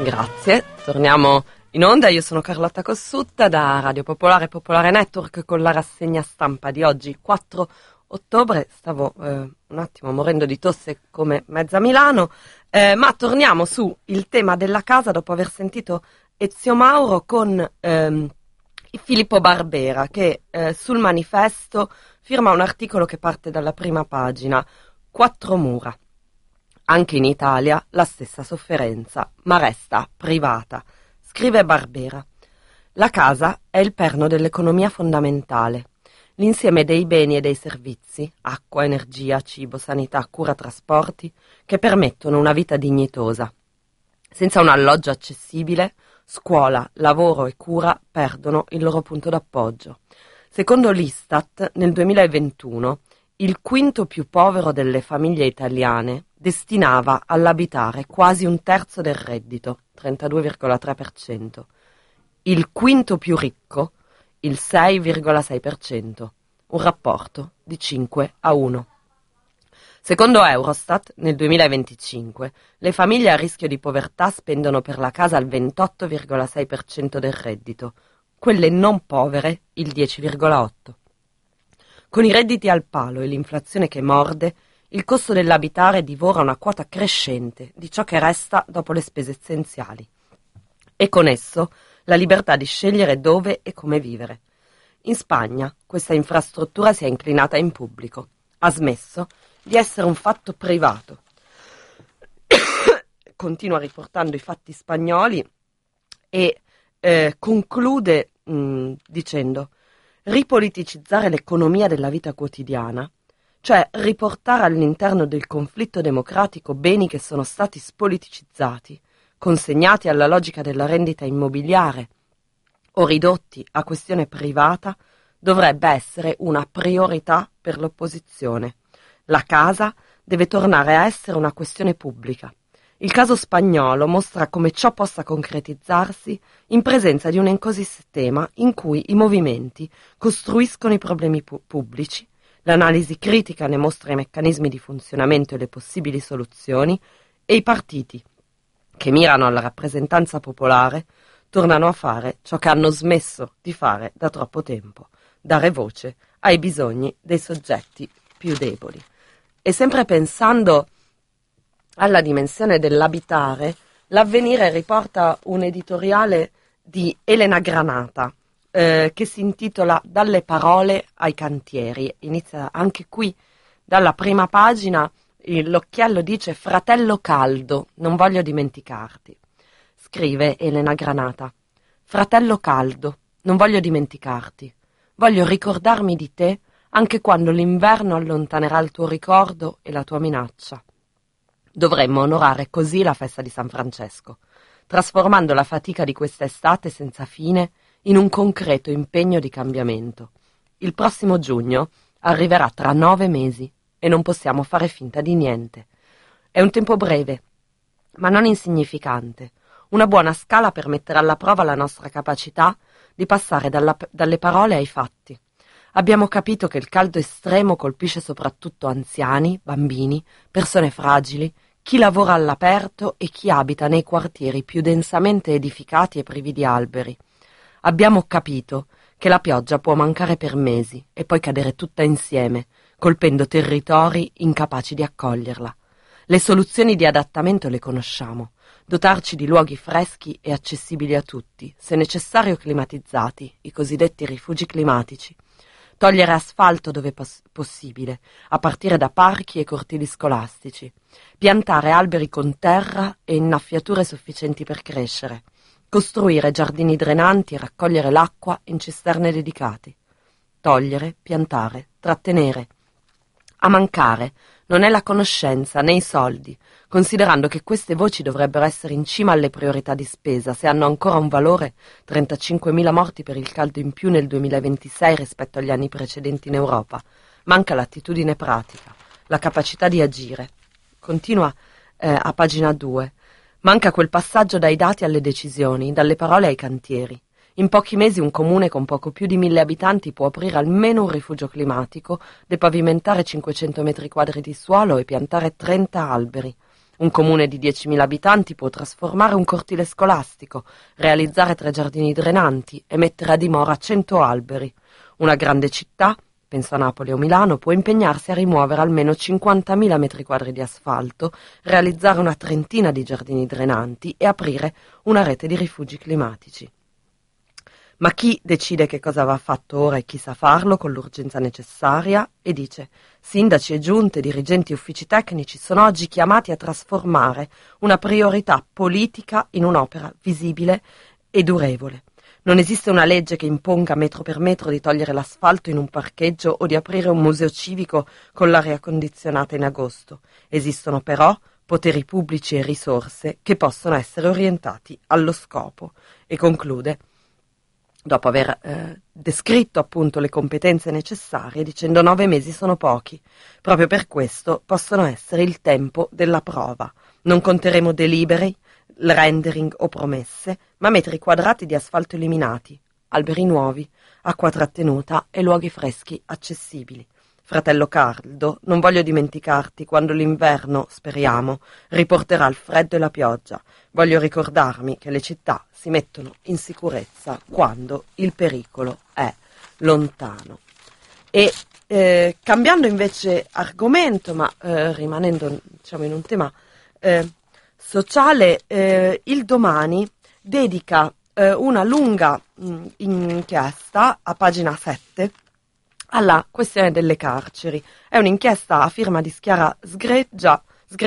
Grazie, torniamo in onda. Io sono Carlotta Cossutta da Radio Popolare Popolare Network con la rassegna stampa di oggi, 4 ottobre. Stavo un attimo morendo di tosse come mezza Milano, ma torniamo su il tema della casa dopo aver sentito Ezio Mauro con Filippo Barbera che sul Manifesto firma un articolo che parte dalla prima pagina: 4 mura. Anche in Italia la stessa sofferenza, ma resta privata. Scrive Barbera: la casa è il perno dell'economia fondamentale, l'insieme dei beni e dei servizi, acqua, energia, cibo, sanità, cura, trasporti, che permettono una vita dignitosa. Senza un alloggio accessibile, scuola, lavoro e cura perdono il loro punto d'appoggio. Secondo l'Istat, nel 2021, il quinto più povero delle famiglie italiane destinava all'abitare quasi un terzo del reddito, 32,3%. Il quinto più ricco, il 6,6%, un rapporto di 5-1. Secondo Eurostat, nel 2025, le famiglie a rischio di povertà spendono per la casa il 28,6% del reddito, quelle non povere il 10,8%. Con i redditi al palo e l'inflazione che morde, il costo dell'abitare divora una quota crescente di ciò che resta dopo le spese essenziali. E con esso la libertà di scegliere dove e come vivere. In Spagna questa infrastruttura si è inclinata in pubblico, ha smesso di essere un fatto privato. Continua riportando i fatti spagnoli e conclude dicendo: ripoliticizzare l'economia della vita quotidiana, cioè riportare all'interno del conflitto democratico beni che sono stati spoliticizzati, consegnati alla logica della rendita immobiliare o ridotti a questione privata, dovrebbe essere una priorità per l'opposizione. La casa deve tornare a essere una questione pubblica. Il caso spagnolo mostra come ciò possa concretizzarsi in presenza di un ecosistema in cui i movimenti costruiscono i problemi pubblici, l'analisi critica ne mostra i meccanismi di funzionamento e le possibili soluzioni, e i partiti, che mirano alla rappresentanza popolare, tornano a fare ciò che hanno smesso di fare da troppo tempo: dare voce ai bisogni dei soggetti più deboli. E sempre pensando alla dimensione dell'abitare, l'Avvenire riporta un editoriale di Elena Granata che si intitola Dalle parole ai cantieri. Inizia anche qui dalla prima pagina. L'occhiello dice: fratello caldo, non voglio dimenticarti. Scrive Elena Granata: fratello caldo, non voglio dimenticarti. Voglio ricordarmi di te anche quando l'inverno allontanerà il tuo ricordo e la tua minaccia. Dovremmo onorare così la festa di San Francesco, trasformando la fatica di questa estate senza fine in un concreto impegno di cambiamento. Il prossimo giugno arriverà tra 9 mesi e non possiamo fare finta di niente. È un tempo breve, ma non insignificante, una buona scala per mettere alla prova la nostra capacità di passare dalle parole ai fatti. Abbiamo capito che il caldo estremo colpisce soprattutto anziani, bambini, persone fragili, chi lavora all'aperto e chi abita nei quartieri più densamente edificati e privi di alberi. Abbiamo capito che la pioggia può mancare per mesi e poi cadere tutta insieme, colpendo territori incapaci di accoglierla. Le soluzioni di adattamento le conosciamo: dotarci di luoghi freschi e accessibili a tutti, se necessario climatizzati, i cosiddetti rifugi climatici. Togliere asfalto dove possibile, a partire da parchi e cortili scolastici. Piantare alberi con terra e innaffiature sufficienti per crescere. Costruire giardini drenanti e raccogliere l'acqua in cisterne dedicate. Togliere, piantare, trattenere. A mancare non è la conoscenza né i soldi, considerando che queste voci dovrebbero essere in cima alle priorità di spesa, se hanno ancora un valore: 35.000 morti per il caldo in più nel 2026 rispetto agli anni precedenti in Europa. Manca l'attitudine pratica, la capacità di agire. Continua a pagina 2. Manca quel passaggio dai dati alle decisioni, dalle parole ai cantieri. In pochi mesi un comune con poco più di 1.000 abitanti può aprire almeno un rifugio climatico, depavimentare 500 metri quadri di suolo e piantare 30 alberi. Un comune di 10.000 abitanti può trasformare un cortile scolastico, realizzare 3 giardini drenanti e mettere a dimora 100 alberi. Una grande città, penso a Napoli o Milano, può impegnarsi a rimuovere almeno 50.000 metri quadri di asfalto, realizzare una trentina di giardini drenanti e aprire una rete di rifugi climatici. Ma chi decide che cosa va fatto ora e chi sa farlo con l'urgenza necessaria? E dice: sindaci e giunte, dirigenti e uffici tecnici sono oggi chiamati a trasformare una priorità politica in un'opera visibile e durevole. Non esiste una legge che imponga metro per metro di togliere l'asfalto in un parcheggio o di aprire un museo civico con l'aria condizionata in agosto. Esistono però poteri pubblici e risorse che possono essere orientati allo scopo. E conclude, dopo aver descritto appunto le competenze necessarie, dicendo: 9 mesi sono pochi, proprio per questo possono essere il tempo della prova. Non conteremo deliberi, rendering o promesse, ma metri quadrati di asfalto eliminati, alberi nuovi, acqua trattenuta e luoghi freschi accessibili. Fratello caldo, non voglio dimenticarti quando l'inverno, speriamo, riporterà il freddo e la pioggia. Voglio ricordarmi che le città si mettono in sicurezza quando il pericolo è lontano. E cambiando invece argomento, ma rimanendo diciamo in un tema sociale, il Domani dedica una lunga inchiesta a pagina 7 alla questione delle carceri. È un'inchiesta a firma di Chiara Sgreccia,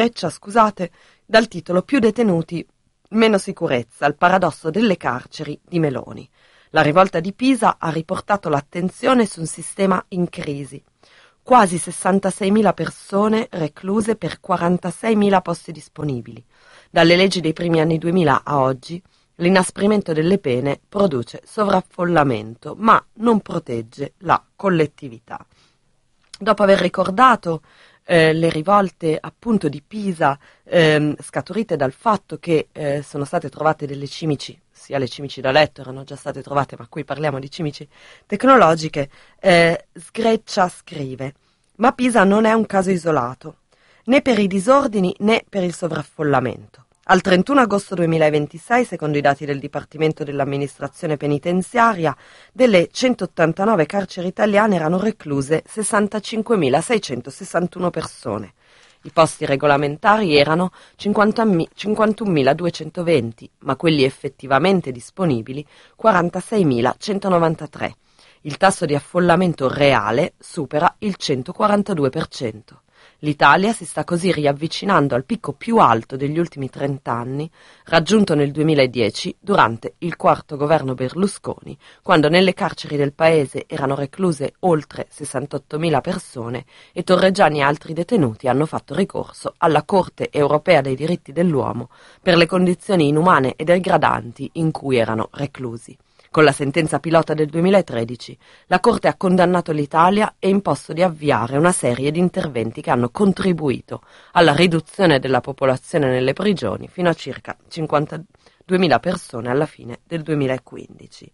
dal titolo Più detenuti, meno sicurezza, il paradosso delle carceri di Meloni. La rivolta di Pisa ha riportato l'attenzione su un sistema in crisi. Quasi 66.000 persone recluse per 46.000 posti disponibili. Dalle leggi dei primi anni 2000 a oggi, l'inasprimento delle pene produce sovraffollamento, ma non protegge la collettività. Dopo aver ricordato le rivolte appunto di Pisa scaturite dal fatto che sono state trovate delle cimici, sia le cimici da letto erano già state trovate, ma qui parliamo di cimici tecnologiche, Sgreccia scrive: ma Pisa non è un caso isolato, né per i disordini né per il sovraffollamento. Al 31 agosto 2026, secondo i dati del Dipartimento dell'Amministrazione Penitenziaria, delle 189 carceri italiane erano recluse 65.661 persone. I posti regolamentari erano 51.220, ma quelli effettivamente disponibili 46.193. Il tasso di affollamento reale supera il 142%. L'Italia si sta così riavvicinando al picco più alto degli ultimi 30 anni, raggiunto nel 2010 durante il quarto governo Berlusconi, quando nelle carceri del paese erano recluse oltre 68.000 persone e torreggiani e altri detenuti hanno fatto ricorso alla Corte europea dei diritti dell'uomo per le condizioni inumane e degradanti in cui erano reclusi. Con la sentenza pilota del 2013, la Corte ha condannato l'Italia e imposto di avviare una serie di interventi che hanno contribuito alla riduzione della popolazione nelle prigioni fino a circa 52.000 persone alla fine del 2015.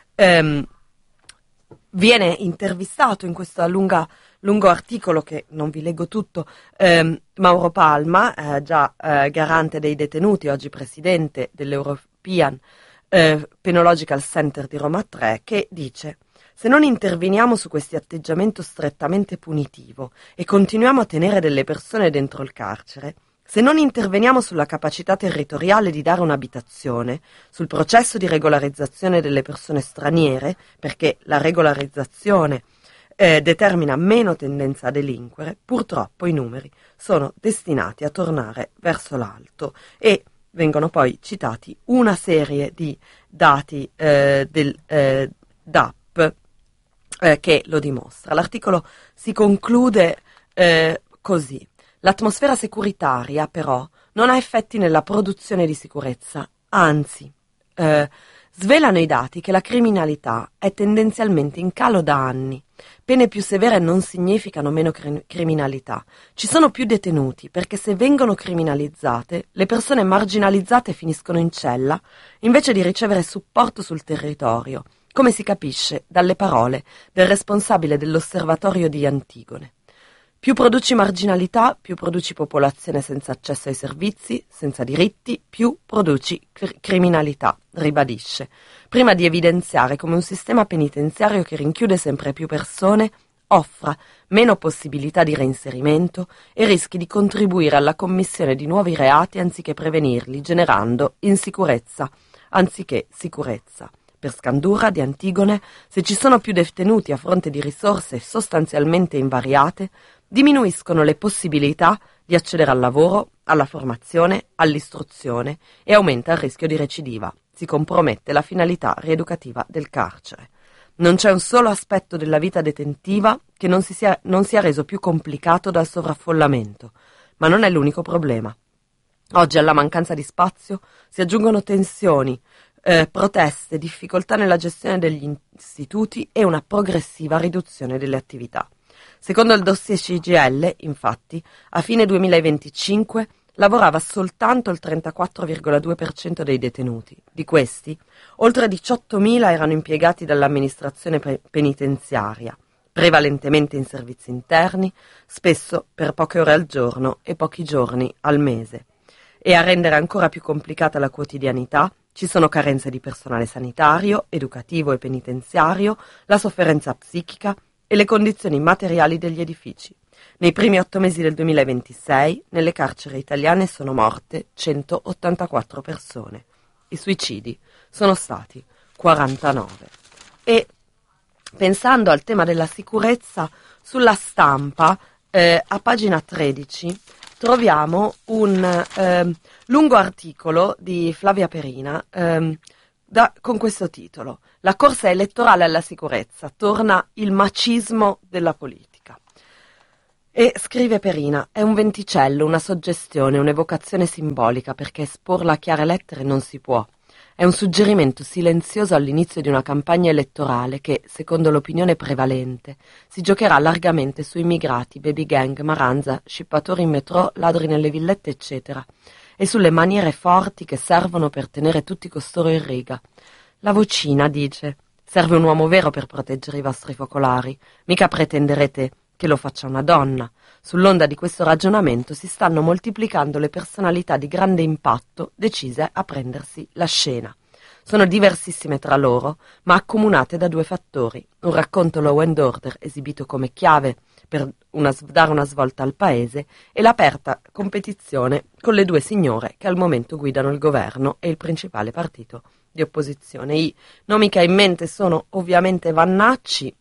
Viene intervistato in questo lungo articolo, che non vi leggo tutto, Mauro Palma, già garante dei detenuti, oggi presidente dell'European Penological Center di Roma 3, che dice: se non interveniamo su questo atteggiamento strettamente punitivo e continuiamo a tenere delle persone dentro il carcere, se non interveniamo sulla capacità territoriale di dare un'abitazione, sul processo di regolarizzazione delle persone straniere, perché la regolarizzazione determina meno tendenza a delinquere, purtroppo i numeri sono destinati a tornare verso l'alto. E vengono poi citati una serie di dati del DAP che lo dimostra. L'articolo si conclude così: l'atmosfera securitaria però non ha effetti nella produzione di sicurezza, anzi svelano i dati che la criminalità è tendenzialmente in calo da anni. Pene più severe non significano meno criminalità. Ci sono più detenuti perché se vengono criminalizzate, le persone marginalizzate finiscono in cella invece di ricevere supporto sul territorio, come si capisce dalle parole del responsabile dell'osservatorio di Antigone. Più produci marginalità, più produci popolazione senza accesso ai servizi, senza diritti, più produci criminalità, ribadisce, prima di evidenziare come un sistema penitenziario che rinchiude sempre più persone offra meno possibilità di reinserimento e rischi di contribuire alla commissione di nuovi reati anziché prevenirli, generando insicurezza anziché sicurezza. Per Scandura, di Antigone, se ci sono più detenuti a fronte di risorse sostanzialmente invariate, diminuiscono le possibilità di accedere al lavoro, alla formazione, all'istruzione e aumenta il rischio di recidiva. Si compromette la finalità rieducativa del carcere. Non c'è un solo aspetto della vita detentiva che non sia reso più complicato dal sovraffollamento, ma non è l'unico problema. Oggi alla mancanza di spazio si aggiungono tensioni, proteste, difficoltà nella gestione degli istituti e una progressiva riduzione delle attività. Secondo il dossier CGIL, infatti, a fine 2025 lavorava soltanto il 34,2% dei detenuti. Di questi, oltre 18.000 erano impiegati dall'amministrazione penitenziaria, prevalentemente in servizi interni, spesso per poche ore al giorno e pochi giorni al mese. E a rendere ancora più complicata la quotidianità ci sono carenze di personale sanitario, educativo e penitenziario, la sofferenza psichica e le condizioni materiali degli edifici. Nei primi 8 mesi del 2026 nelle carceri italiane sono morte 184 persone. I suicidi sono stati 49. E pensando al tema della sicurezza, sulla Stampa, a pagina 13, troviamo un lungo articolo di Flavia Perina con questo titolo: La corsa elettorale alla sicurezza, torna il macismo della politica. E scrive Perina: è un venticello, una suggestione, un'evocazione simbolica, perché esporla a chiare lettere non si può. È un suggerimento silenzioso all'inizio di una campagna elettorale che, secondo l'opinione prevalente, si giocherà largamente su immigrati, baby gang, maranza, scippatori in metro, ladri nelle villette, eccetera, e sulle maniere forti che servono per tenere tutti costoro in riga. La vocina dice: serve un uomo vero per proteggere i vostri focolari, mica pretenderete che lo faccia una donna. Sull'onda di questo ragionamento si stanno moltiplicando le personalità di grande impatto decise a prendersi la scena. Sono diversissime tra loro, ma accomunate da 2 fattori: un racconto law and order esibito come chiave per dare una svolta al paese e l'aperta competizione con le 2 signore che al momento guidano il governo e il principale partito di opposizione. I nomi che ha in mente sono ovviamente Vannacci,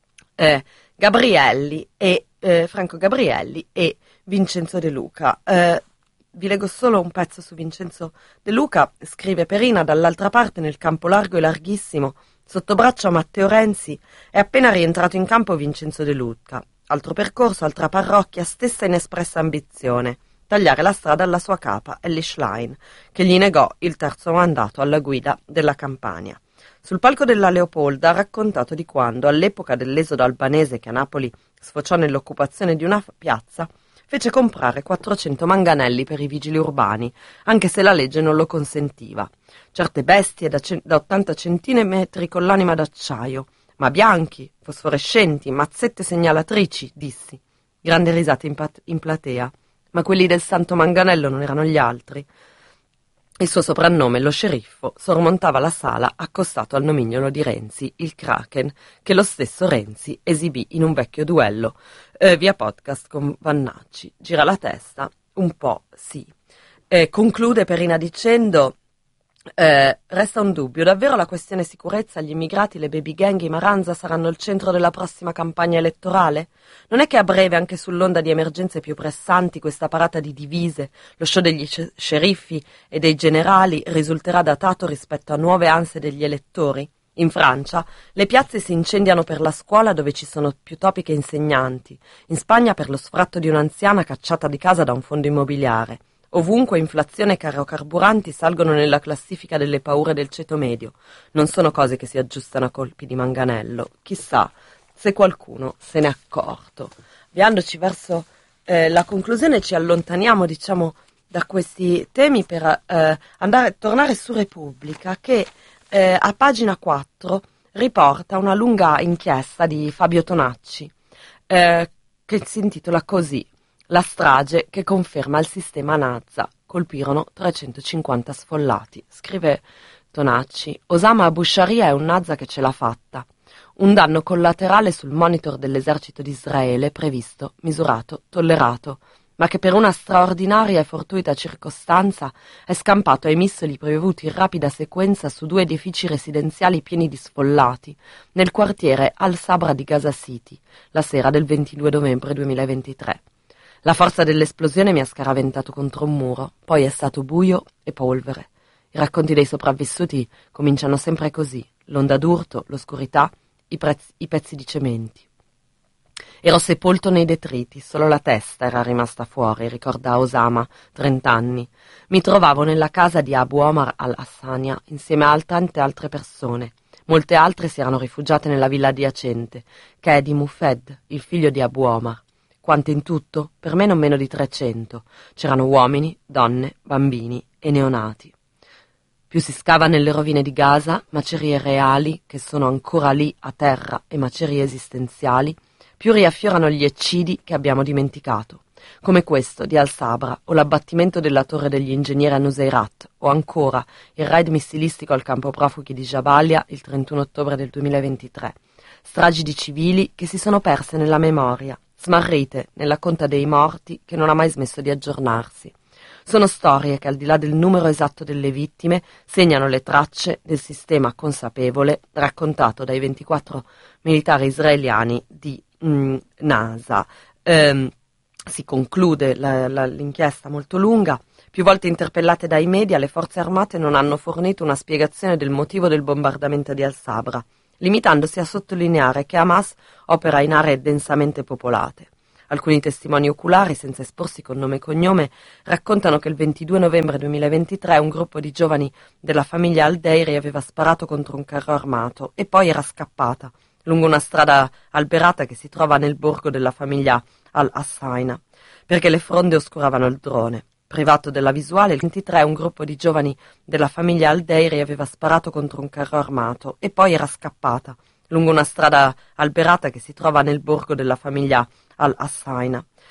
Gabrielli e Franco Gabrielli e Vincenzo De Luca. Vi leggo solo un pezzo su Vincenzo De Luca. Scrive Perina: dall'altra parte, nel campo largo e larghissimo, sotto braccio a Matteo Renzi, è appena rientrato in campo Vincenzo De Luca. Altro percorso, altra parrocchia, stessa inespressa ambizione: tagliare la strada alla sua capa, Elly Schlein, che gli negò il 3° mandato alla guida della Campania. Sul palco della Leopolda ha raccontato di quando, all'epoca dell'esodo albanese che a Napoli sfociò nell'occupazione di una piazza, fece comprare 400 manganelli per i vigili urbani, anche se la legge non lo consentiva. Certe bestie da 80 centimetri con l'anima d'acciaio, ma bianchi, fosforescenti, mazzette segnalatrici, dissi. Grande risata in platea, ma quelli del Santo Manganello non erano gli altri. Il suo soprannome, lo sceriffo, sormontava la sala accostato al nomignolo di Renzi, il Kraken, che lo stesso Renzi esibì in un vecchio duello via podcast con Vannacci. Gira la testa? Un po' sì. Conclude Perina dicendo: resta un dubbio, davvero la questione sicurezza, gli immigrati, le baby gang, i maranza saranno il centro della prossima campagna elettorale? Non è che a breve, anche sull'onda di emergenze più pressanti, questa parata di divise, lo show degli sceriffi e dei generali risulterà datato rispetto a nuove ansie degli elettori? In Francia le piazze si incendiano per la scuola dove ci sono più topi che insegnanti, in Spagna per lo sfratto di un'anziana cacciata di casa da un fondo immobiliare. Ovunque inflazione e caro carburanti salgono nella classifica delle paure del ceto medio. Non sono cose che si aggiustano a colpi di manganello. Chissà se qualcuno se n'è accorto. Avviandoci verso la conclusione, ci allontaniamo, diciamo, da questi temi per tornare su Repubblica, che a pagina 4 riporta una lunga inchiesta di Fabio Tonacci, che si intitola così: La strage che conferma il sistema Nazza. Colpirono 350 sfollati. Scrive Tonacci: Osama Abu Sharia è un Nazza che ce l'ha fatta. Un danno collaterale sul monitor dell'esercito di Israele previsto, misurato, tollerato, ma che per una straordinaria e fortuita circostanza è scampato ai missili preveduti in rapida sequenza su 2 edifici residenziali pieni di sfollati nel quartiere Al-Sabra di Gaza City, la sera del 22 novembre 2023. La forza dell'esplosione mi ha scaraventato contro un muro, poi è stato buio e polvere. I racconti dei sopravvissuti cominciano sempre così: l'onda d'urto, l'oscurità, i pezzi di cementi. Ero sepolto nei detriti, solo la testa era rimasta fuori, ricorda Osama, 30 anni. Mi trovavo nella casa di Abu Omar al-Hassania insieme a tante altre persone. Molte altre si erano rifugiate nella villa adiacente, che è di Mufed, il figlio di Abu Omar. Quante in tutto? Per me non meno di 300. C'erano uomini, donne, bambini e neonati. Più si scava nelle rovine di Gaza, macerie reali, che sono ancora lì a terra, e macerie esistenziali, più riaffiorano gli eccidi che abbiamo dimenticato, come questo di Al-Sabra, o l'abbattimento della torre degli ingegneri a Nuseirat, o ancora il raid missilistico al campo profughi di Jabalia il 31 ottobre del 2023. Stragi di civili che si sono perse nella memoria, smarrite nella conta dei morti che non ha mai smesso di aggiornarsi. Sono storie che, al di là del numero esatto delle vittime, segnano le tracce del sistema consapevole raccontato dai 24 militari israeliani di NASA. Si conclude l'inchiesta molto lunga. Più volte interpellate dai media, le forze armate non hanno fornito una spiegazione del motivo del bombardamento di Al-Sabra, limitandosi a sottolineare che Hamas opera in aree densamente popolate. Alcuni testimoni oculari, senza esporsi con nome e cognome, raccontano che il 22 novembre 2023 un gruppo di giovani della famiglia Al-Deiri aveva sparato contro un carro armato e poi era scappata lungo una strada alberata che si trova nel borgo della famiglia Al-Hassaina, perché le fronde oscuravano il drone. Privato della visuale, il 23 un gruppo di giovani della famiglia Al-Deiri aveva sparato contro un carro armato e poi era scappata lungo una strada alberata che si trova nel borgo della famiglia Al-Hassaina,